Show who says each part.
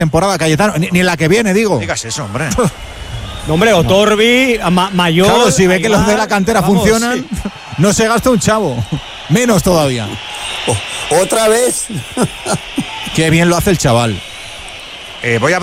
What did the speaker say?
Speaker 1: temporada, Cayetano, ni en la que viene, digo.
Speaker 2: Digas eso, hombre.
Speaker 3: No, hombre, Otorbi, Mayor.
Speaker 1: Claro, si ve que los de la cantera
Speaker 3: vamos,
Speaker 1: funcionan,
Speaker 3: sí.
Speaker 1: no se gasta un chavo. Menos todavía.
Speaker 4: Otra vez.
Speaker 1: Qué bien lo hace el chaval.
Speaker 2: Voy a